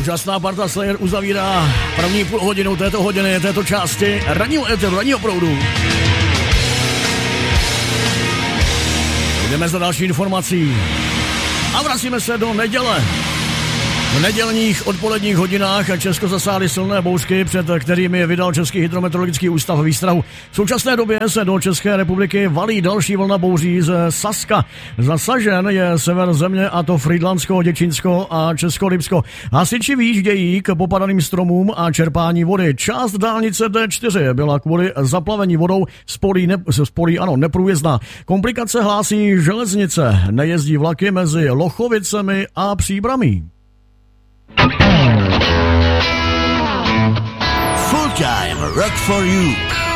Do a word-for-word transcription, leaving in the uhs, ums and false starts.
Úžasná parta Slayer uzavírá první půl hodinu této hodiny, této části ranního éteru, ranního proudu. Jdeme za další informací a vracíme se do neděle. V nedělních odpoledních hodinách Česko zasáhly silné bouřky, před kterými vydal Český hydrometeorologický ústav výstrahu. V současné době se do České republiky valí další vlna bouří ze Saska. Zasažen je sever země, a to Frýdlantsko, Děčínsko a Českolipsko. Hasiči výjíždějí k popadaným stromům a čerpání vody. Část dálnice D čtyři byla kvůli zaplavení vodou spolí, ne, spolí ano, neprůjezdná. Komplikace hlásí železnice. Nejezdí vlaky mezi Lochovicemi a Příbramí. Full time rock for you.